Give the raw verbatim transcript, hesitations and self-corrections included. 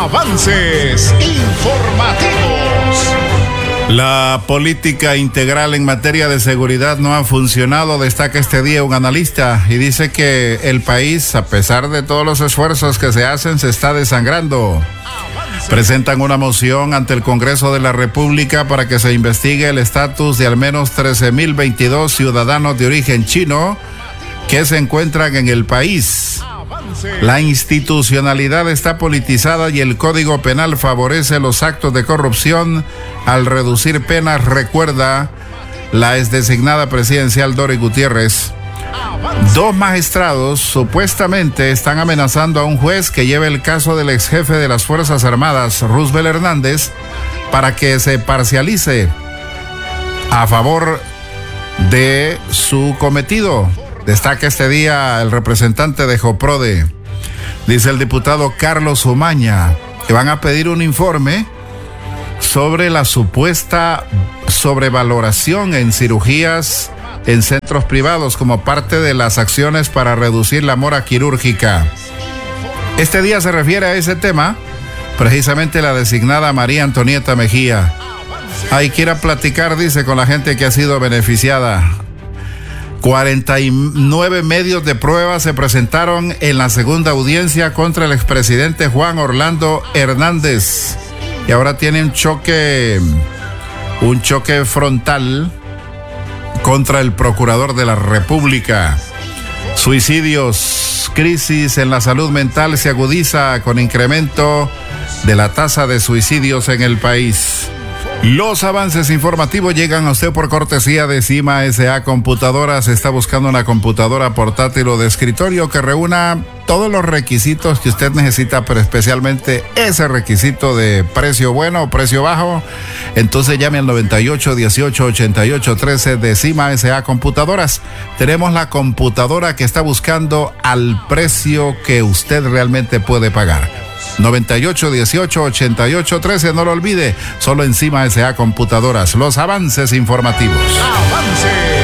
Avances informativos. La política integral en materia de seguridad no ha funcionado, destaca este día un analista, y dice que el país, a pesar de todos los esfuerzos que se hacen, se está desangrando. Presentan una moción ante el Congreso de la República para que se investigue el estatus de al menos trece mil veintidós ciudadanos de origen chino que se encuentran en el país. La institucionalidad está politizada y el Código Penal favorece los actos de corrupción al reducir penas, recuerda la exdesignada presidencial Dori Gutiérrez. Dos magistrados supuestamente están amenazando a un juez que lleva el caso del ex jefe de las Fuerzas Armadas, Roosevelt Hernández, para que se parcialice a favor de su cometido. Destaca este día el representante de Joprode. Dice el diputado Carlos Umaña que van a pedir un informe sobre la supuesta sobrevaloración en cirugías en centros privados como parte de las acciones para reducir la mora quirúrgica. Este día se refiere a ese tema, precisamente la designada María Antonieta Mejía. Ahí quiera platicar, dice, con la gente que ha sido beneficiada. cuarenta y nueve medios de prueba se presentaron en la segunda audiencia contra el expresidente Juan Orlando Hernández. Y ahora tiene un choque, un choque frontal contra el procurador de la República. Suicidios, crisis en la salud mental se agudiza con incremento de la tasa de suicidios en el país. Los avances informativos llegan a usted por cortesía de Cima S A Computadoras. Está buscando una computadora portátil o de escritorio que reúna todos los requisitos que usted necesita, pero especialmente ese requisito de precio bueno o precio bajo. Entonces llame al noventa y ocho dieciocho ochenta y ocho trece de Cima S A Computadoras. Tenemos la computadora que está buscando al precio que usted realmente puede pagar. noventa y ocho dieciocho ochenta y ocho trece, no lo olvide, solo en Cima S A Computadoras. Los avances informativos. Avance.